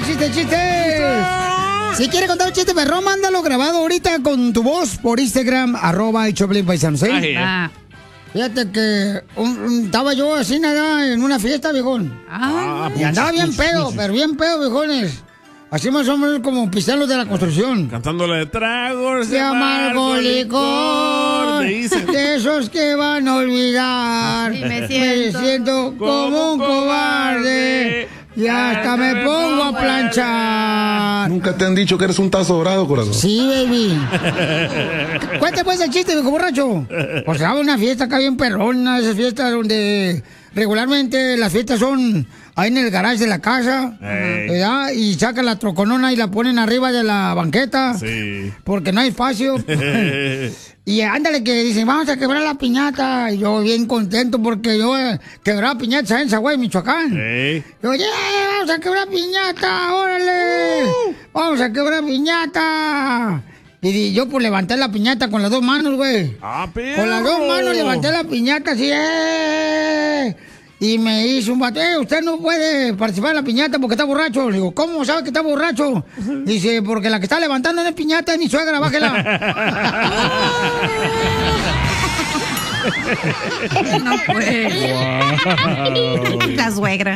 ¡Chistes! Si quiere contar un chiste perrón, mándalo grabado ahorita con tu voz por Instagram, @Choplin Paisanos, ¿sí? Fíjate que estaba yo así nada en una fiesta, viejón. Y andaba bien pedo, pero bien pedo, viejones. Así más o menos como pisteros de la construcción. Cantándole de tragos de amargo licor, de esos que van a olvidar. Sí, me siento como un cobarde. Y hasta me pongo a planchar. ¿Nunca te han dicho que eres un tazo dorado, corazón? Sí, baby. Cuéntame pues el chiste, viejo borracho. Pues estaba una fiesta acá bien perrona, esas fiestas donde regularmente las fiestas son ahí en el garage de la casa, ¿verdad? Y sacan la troconona y la ponen arriba de la banqueta. Sí. Porque no hay espacio. Y ándale que dicen, vamos a quebrar la piñata. Y yo bien contento porque yo quebraba piñatas en Zaguay, Michoacán. Yo, vamos a quebrar piñata, órale. Vamos a quebrar piñata. Y yo pues levanté la piñata con las dos manos, güey. Con las dos manos levanté la piñata así, Y me hizo un vato, usted no puede participar en la piñata porque está borracho. Le digo, ¿cómo sabe que está borracho? Dice, porque la que está levantando no es piñata, es mi suegra, bájela. No puede. Wow. La suegra.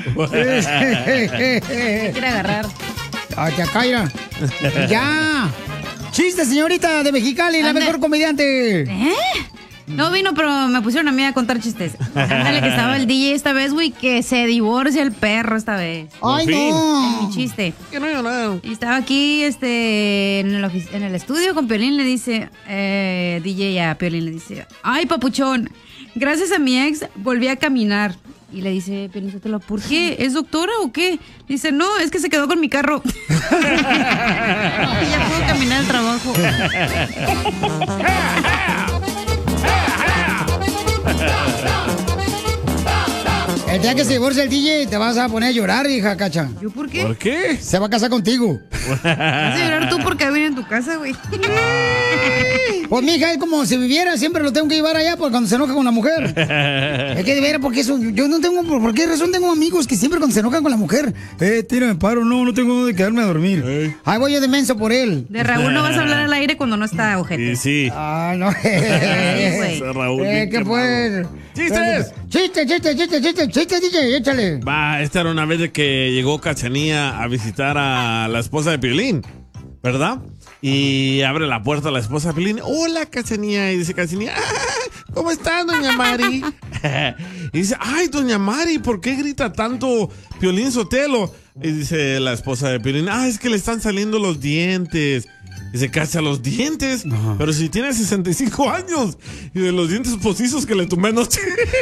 Quiere agarrar. Te Kaira. Ya. Chiste, señorita de Mexicali, la mejor comediante. No vino, pero me pusieron a mí a contar chistes. Ándale, que estaba el DJ esta vez, güey, que se divorcia el perro esta vez. ¡Ay, no! En mi chiste. Y estaba aquí, en el estudio con Piolín, le dice, DJ a Piolín, le dice, ay, papuchón, gracias a mi ex volví a caminar. Y le dice Piolín Sotelo, ¿por qué? ¿Es doctora o qué? Dice, no, es que se quedó con mi carro. Y ya puedo caminar al trabajo. El día que se divorcie el DJ te vas a poner a llorar, hija Cacha. ¿Yo por qué? ¿Por qué? Se va a casar contigo. Vas a llorar tú porque vine en tu casa, güey. Pues mija, es como si viviera, siempre lo tengo que llevar allá por cuando se enoja con la mujer. Es que de veras, porque eso, yo no tengo, ¿por qué razón tengo amigos que siempre cuando se enojan con la mujer? Tírame paro, no tengo dónde quedarme a dormir. Ay, voy yo de menso por él. De Raúl no vas a hablar al aire cuando no está ojete. Sí. Ah, no. Raúl. ¿Qué pues? ¡Chistes! Chiste, DJ, échale. Esta era una vez de que llegó Cachanía a visitar a la esposa de Piolín, ¿verdad? Y abre la puerta a la esposa de Piolín. Hola, Cachanía. Y dice Cachanía, ¿cómo está, doña Mari? Y dice, ay, doña Mari, ¿por qué grita tanto Piolín Sotelo? Y dice la esposa de Piolín, es que le están saliendo los dientes. Y se cacha los dientes. Pero si tiene 65 años. Y de los dientes postizos que le tumbé anoche.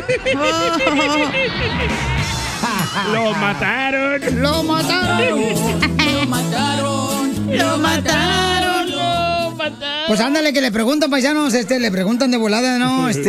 ¡Lo mataron! ¡Lo mataron! ¡Lo mataron! ¡Lo mataron! Pues ándale, que le preguntan, paisanos, le preguntan de volada, ¿no?